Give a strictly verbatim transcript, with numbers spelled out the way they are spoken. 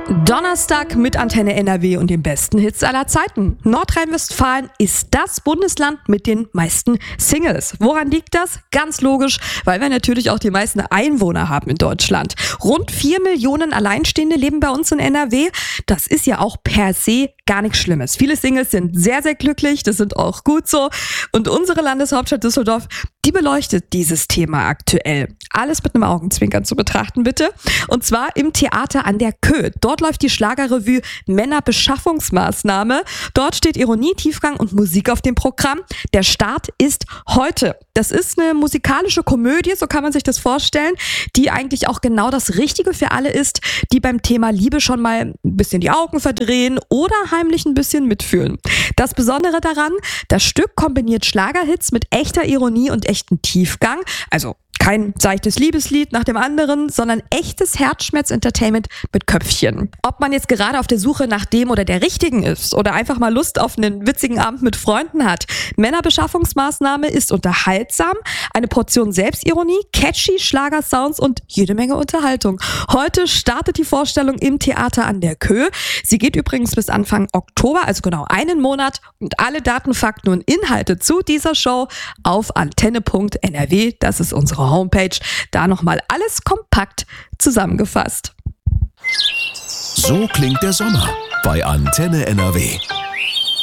Donnerstag mit Antenne N R W und den besten Hits aller Zeiten. Nordrhein-Westfalen ist das Bundesland mit den meisten Singles. Woran liegt das? Ganz logisch, weil wir natürlich auch die meisten Einwohner haben in Deutschland. Rund vier Millionen Alleinstehende leben bei uns in N R W. Das ist ja auch per se gar nichts Schlimmes. Viele Singles sind sehr, sehr glücklich, das sind auch gut so. Und unsere Landeshauptstadt Düsseldorf, die beleuchtet dieses Thema aktuell. Alles mit einem Augenzwinkern zu betrachten, bitte. Und zwar im Theater an der Kö. Dort läuft die Schlagerrevue Männerbeschaffungsmaßnahme. Dort steht Ironie, Tiefgang und Musik auf dem Programm. Der Start ist heute. Das ist eine musikalische Komödie, so kann man sich das vorstellen, die eigentlich auch genau das Richtige für alle ist, die beim Thema Liebe schon mal ein bisschen die Augen verdrehen oder heimlich ein bisschen mitfühlen. Das Besondere daran, das Stück kombiniert Schlagerhits mit echter Ironie und echten Tiefgang, also kein seichtes Liebeslied nach dem anderen, sondern echtes Herzschmerz-Entertainment mit Köpfchen. Ob man jetzt gerade auf der Suche nach dem oder der Richtigen ist oder einfach mal Lust auf einen witzigen Abend mit Freunden hat, Männerbeschaffungsmaßnahme ist unterhaltsam, eine Portion Selbstironie, catchy Schlagersounds und jede Menge Unterhaltung. Heute startet die Vorstellung im Theater an der Kö. Sie geht übrigens bis Anfang Oktober, also genau einen Monat, und alle Daten, Fakten und Inhalte zu dieser Show auf antenne punkt n r w, das ist unsere Homepage, da nochmal alles kompakt zusammengefasst. So klingt der Sommer bei Antenne N R W.